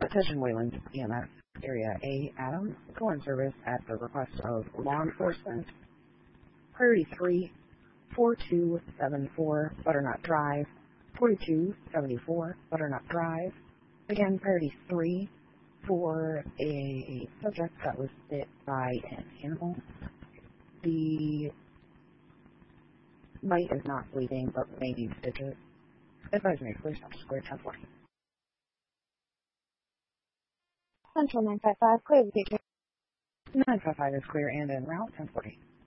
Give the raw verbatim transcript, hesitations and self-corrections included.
Attention Wayland E M S, Area A, Adams, call-in service at the request of law enforcement. Priority three, four two seven four Butternut Drive, forty-two seventy-four Butternut Drive. Again, priority three for a subject that was bit by an animal. The bite is not bleeding, but may need stitches. Advise me, please stop square ten forty. Central nine five five, clear the picture. nine five five is clear and en route, ten forty.